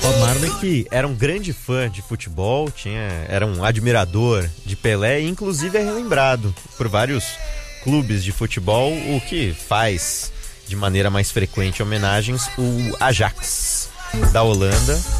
Bob Marley que Era um grande fã de futebol, era um admirador de Pelé e inclusive é relembrado por vários clubes de futebol, o que faz de maneira mais frequente homenagens o Ajax da Holanda.